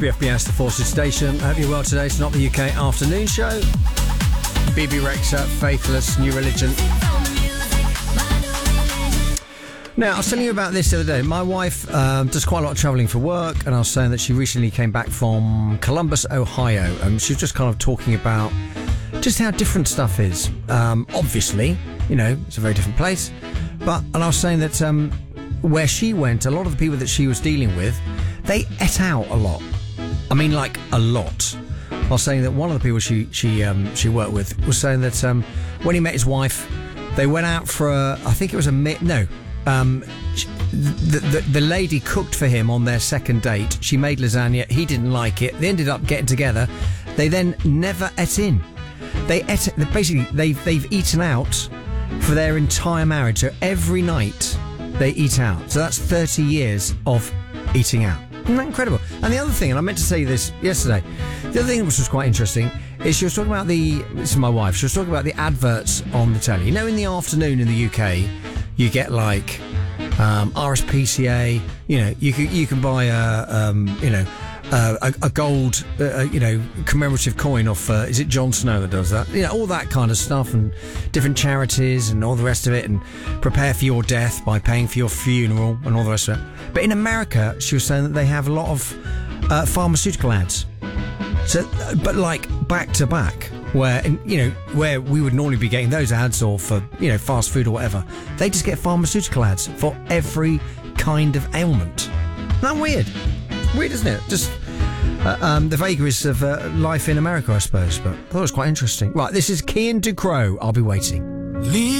BFBS, the Forces Station. I hope you're well today. It's not the UK afternoon show. BB Rexha, Faithless, New Religion. Now, I was telling you about this the other day. My wife does quite a lot of travelling for work, and I was saying that she recently came back from Columbus, Ohio, and she was just kind of talking about just how different stuff is. Obviously, you know, it's a very different place. And I was saying that where she went, a lot of the people that she was dealing with, they ate out a lot. I mean, like, a lot. I was saying that one of the people she worked with was saying that when he met his wife, they went out for I think it was the lady cooked for him on their second date. She made lasagna. He didn't like it. They ended up getting together. They then never ate in. Basically, they've eaten out for their entire marriage. So every night they eat out. So that's 30 years of eating out. Isn't that incredible? And the other thing, and I meant to say this yesterday, the other thing which was quite interesting is she was talking about this is my wife, she was talking about the adverts on the telly. You know, in the afternoon in the UK, you get like RSPCA, you know, you can buy a gold, commemorative coin off, is it Jon Snow that does that? You know, all that kind of stuff, and different charities and all the rest of it, and prepare for your death by paying for your funeral and all the rest of it. But in America, she was saying that they have a lot of pharmaceutical ads. So, but like back to back, where we would normally be getting those ads, or for, you know, fast food or whatever, they just get pharmaceutical ads for every kind of ailment. Isn't that weird? Weird, isn't it? Just the vagaries of life in America, I suppose. But I thought it was quite interesting. Right, this is Kian Ducrot. I'll be waiting.